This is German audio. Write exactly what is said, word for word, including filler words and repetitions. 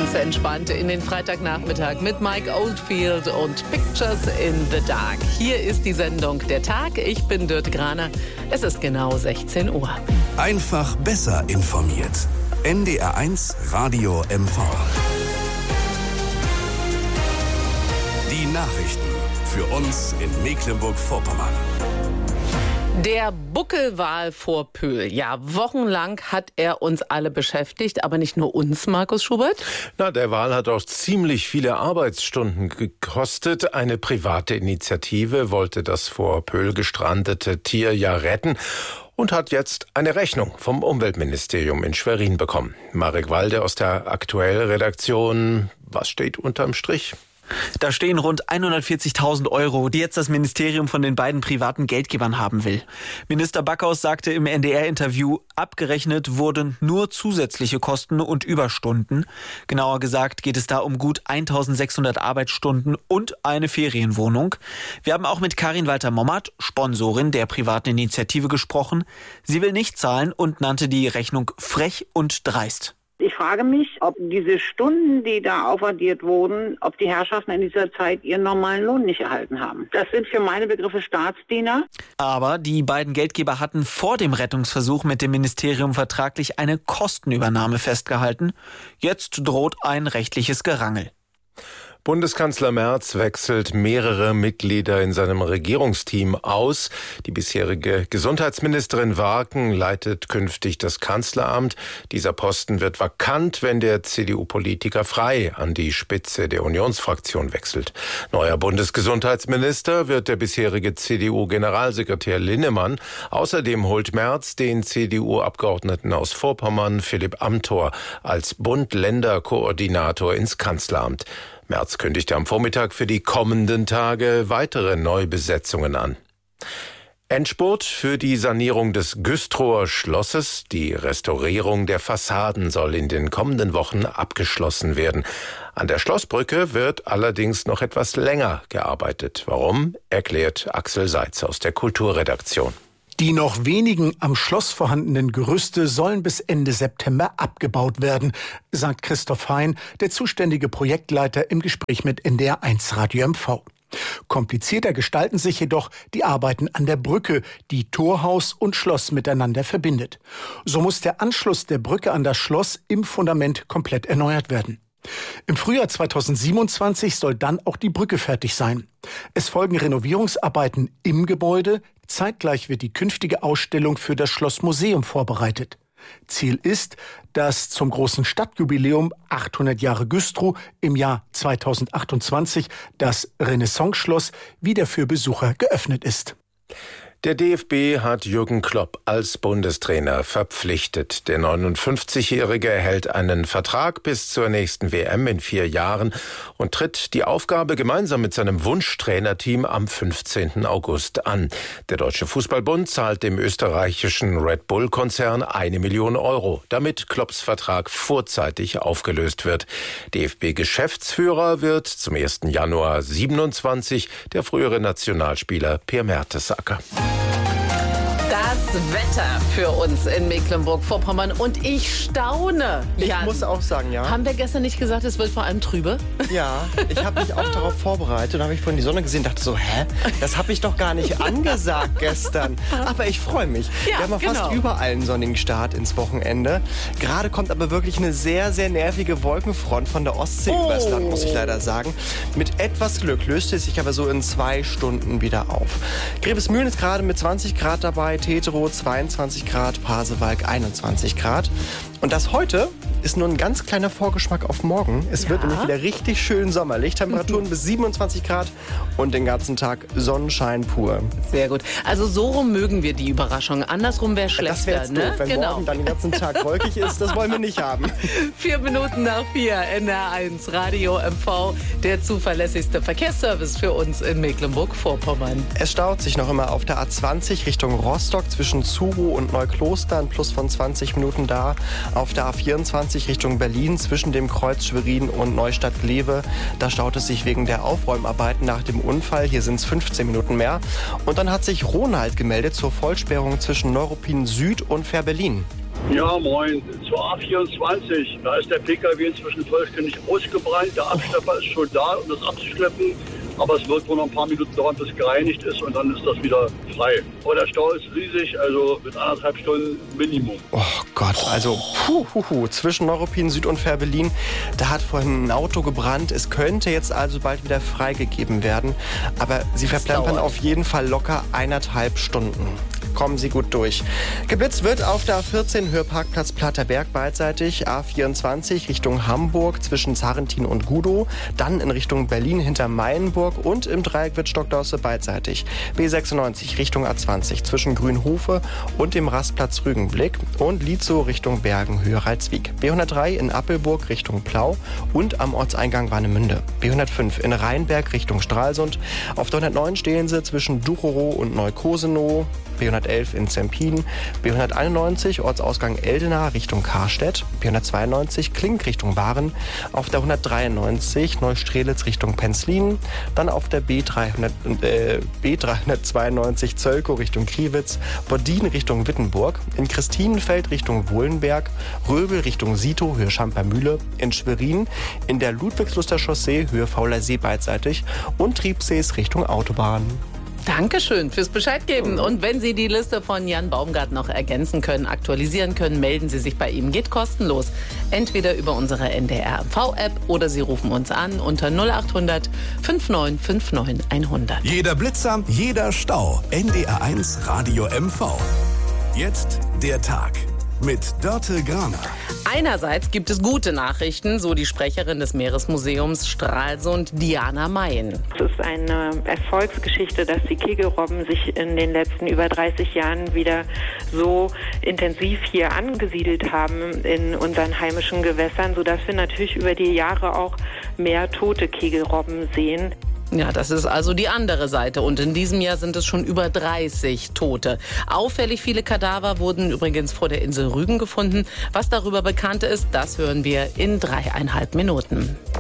ganz entspannt in den Freitagnachmittag mit Mike Oldfield und Pictures in the Dark. Hier ist die Sendung Der Tag. Ich bin Dürte Graner. Es ist genau sechzehn Uhr. Einfach besser informiert. N D R eins Radio M V. Die Nachrichten für uns in Mecklenburg-Vorpommern. Der Buckelwal vor Pöhl. Ja, wochenlang hat er uns alle beschäftigt, aber nicht nur uns, Markus Schubert. Na, der Wal hat auch ziemlich viele Arbeitsstunden gekostet. Eine private Initiative wollte das vor Pöhl gestrandete Tier ja retten und hat jetzt eine Rechnung vom Umweltministerium in Schwerin bekommen. Marek Walde aus der Aktuell-Redaktion. Was steht unterm Strich? Da stehen rund hundertvierzigtausend Euro, die jetzt das Ministerium von den beiden privaten Geldgebern haben will. Minister Backhaus sagte im N D R-Interview, abgerechnet wurden nur zusätzliche Kosten und Überstunden. Genauer gesagt geht es da um gut eintausendsechshundert Arbeitsstunden und eine Ferienwohnung. Wir haben auch mit Karin Walter-Mommert, Sponsorin der privaten Initiative, gesprochen. Sie will nicht zahlen und nannte die Rechnung frech und dreist. Ich frage mich, ob diese Stunden, die da aufaddiert wurden, ob die Herrschaften in dieser Zeit ihren normalen Lohn nicht erhalten haben. Das sind für meine Begriffe Staatsdiener. Aber die beiden Geldgeber hatten vor dem Rettungsversuch mit dem Ministerium vertraglich eine Kostenübernahme festgehalten. Jetzt droht ein rechtliches Gerangel. Bundeskanzler Merz wechselt mehrere Mitglieder in seinem Regierungsteam aus. Die bisherige Gesundheitsministerin Warken leitet künftig das Kanzleramt. Dieser Posten wird vakant, wenn der C D U-Politiker Frey an die Spitze der Unionsfraktion wechselt. Neuer Bundesgesundheitsminister wird der bisherige C D U-Generalsekretär Linnemann. Außerdem holt Merz den C D U-Abgeordneten aus Vorpommern Philipp Amthor als Bund-Länder-Koordinator ins Kanzleramt. Merz kündigte am Vormittag für die kommenden Tage weitere Neubesetzungen an. Endspurt für die Sanierung des Güstrower Schlosses. Die Restaurierung der Fassaden soll in den kommenden Wochen abgeschlossen werden. An der Schlossbrücke wird allerdings noch etwas länger gearbeitet. Warum, erklärt Axel Seitz aus der Kulturredaktion. Die noch wenigen am Schloss vorhandenen Gerüste sollen bis Ende September abgebaut werden, sagt Christoph Hein, der zuständige Projektleiter, im Gespräch mit N D R eins Radio M V. Komplizierter gestalten sich jedoch die Arbeiten an der Brücke, die Torhaus und Schloss miteinander verbindet. So muss der Anschluss der Brücke an das Schloss im Fundament komplett erneuert werden. Im Frühjahr zweitausendsiebenundzwanzig soll dann auch die Brücke fertig sein. Es folgen Renovierungsarbeiten im Gebäude. Zeitgleich wird die künftige Ausstellung für das Schlossmuseum vorbereitet. Ziel ist, dass zum großen Stadtjubiläum achthundert Jahre Güstrow im Jahr zweitausendachtundzwanzig das Renaissance-Schloss wieder für Besucher geöffnet ist. Der D F B hat Jürgen Klopp als Bundestrainer verpflichtet. Der neunundfünfzigjährige erhält einen Vertrag bis zur nächsten W M in vier Jahren und tritt die Aufgabe gemeinsam mit seinem Wunschtrainerteam am fünfzehnten August an. Der Deutsche Fußballbund zahlt dem österreichischen Red Bull-Konzern eine Million Euro, damit Klopps Vertrag vorzeitig aufgelöst wird. D F B-Geschäftsführer wird zum ersten Januar siebenundzwanzig der frühere Nationalspieler Per Mertesacker. Das Wetter für uns in Mecklenburg-Vorpommern. Und ich staune. Ich Jan, muss auch sagen, ja. Haben wir gestern nicht gesagt, es wird vor allem trübe? Ja, ich habe mich auch darauf vorbereitet. Dann habe ich vorhin die Sonne gesehen und dachte so, hä? Das habe ich doch gar nicht angesagt gestern. Aber ich freue mich. Ja, wir haben genau. fast überall einen sonnigen Start ins Wochenende. Gerade kommt aber wirklich eine sehr, sehr nervige Wolkenfront von der Ostsee Oh. übers Land, muss ich leider sagen. Mit etwas Glück löst es sich aber so in zwei Stunden wieder auf. Grebesmühlen ist gerade mit zwanzig Grad dabei, Teterow zweiundzwanzig Grad, Pasewalk einundzwanzig Grad. Und das heute ist nur ein ganz kleiner Vorgeschmack auf morgen. Es Ja. wird nämlich wieder richtig schön sommerlich. Temperaturen bis siebenundzwanzig Grad und den ganzen Tag Sonnenschein pur. Sehr gut. Also so rum mögen wir die Überraschung. Andersrum wäre schlechter. Das wäre jetzt doof, ne? wenn Genau. morgen dann den ganzen Tag wolkig ist. Das wollen wir nicht haben. Vier Minuten nach vier, N R eins Radio M V, der zuverlässigste Verkehrsservice für uns in Mecklenburg-Vorpommern. Es staut sich noch immer auf der A zwanzig Richtung Rostock zwischen Zurow und Neukloster, ein Plus von zwanzig Minuten da. Auf der A vierundzwanzig Richtung Berlin zwischen dem Kreuz Schwerin und Neustadt-Glewe. Da staut es sich wegen der Aufräumarbeiten nach dem Unfall. Hier sind es fünfzehn Minuten mehr. Und dann hat sich Ronald gemeldet zur Vollsperrung zwischen Neuruppin Süd und Fährberlin. Ja, moin. Zur A vierundzwanzig. Da ist der P K W inzwischen vollständig ausgebrannt. Der Abschlepper ist schon da, um das abzuschleppen. Aber es wird wohl noch ein paar Minuten dauern, bis es gereinigt ist und dann ist das wieder frei. Aber der Stau ist riesig, also mit anderthalb Stunden Minimum. Oh Gott, also puh, puh, puh. Zwischen Neuruppin Süd und Fehrbellin, da hat vorhin ein Auto gebrannt. Es könnte jetzt also bald wieder freigegeben werden. Aber Sie verplempern auf jeden Fall locker eineinhalb Stunden. Kommen Sie gut durch. Geblitzt wird auf der A vierzehn Hörparkplatz Platterberg beidseitig, A vierundzwanzig Richtung Hamburg zwischen Sarrentin und Gudow, dann in Richtung Berlin hinter Meilenburg und im Dreieck wird Stockdorse beidseitig. B sechsundneunzig Richtung A zwanzig zwischen Grünhofe und dem Rastplatz Rügenblick und Lietzow Richtung Bergen Höhe Reitswiek. B hundertdrei in Appelburg Richtung Plau und am Ortseingang Warnemünde. B hundertfünf in Rheinberg Richtung Stralsund. Auf der hundertneun stehen Sie zwischen Ducherow und Neukosenow. B hundertelf in Zempin, B hunderteinundneunzig Ortsausgang Eldena Richtung Karstedt, B hundertzweiundneunzig Klink Richtung Waren, auf der hundertdreiundneunzig Neustrelitz Richtung Penzlin, dann auf der B dreihundert, äh, B dreihundertzweiundneunzig Zölkow Richtung Kriwitz, Bodin Richtung Wittenburg, in Christinenfeld Richtung Wohlenberg, Röbel Richtung Sito Höhe Schampermühle, in Schwerin in der Ludwigsluster Chaussee Höhe Fauler See beidseitig und Triebsees Richtung Autobahn. Dankeschön fürs Bescheid geben. Und wenn Sie die Liste von Jan Baumgart noch ergänzen können, aktualisieren können, melden Sie sich bei ihm. Geht kostenlos. Entweder über unsere N D R M V-App oder Sie rufen uns an unter null acht hundert neunundfünfzig neunundfünfzig hundert. Jeder Blitzer, jeder Stau. N D R eins Radio M V. Jetzt der Tag mit Dörte Graner. Einerseits gibt es gute Nachrichten, so die Sprecherin des Meeresmuseums Stralsund, Diana Mayen. Es ist eine Erfolgsgeschichte, dass die Kegelrobben sich in den letzten über dreißig Jahren wieder so intensiv hier angesiedelt haben in unseren heimischen Gewässern, sodass wir natürlich über die Jahre auch mehr tote Kegelrobben sehen. Ja, das ist also die andere Seite. Und in diesem Jahr sind es schon über dreißig Tote. Auffällig viele Kadaver wurden übrigens vor der Insel Rügen gefunden. Was darüber bekannt ist, das hören wir in dreieinhalb Minuten.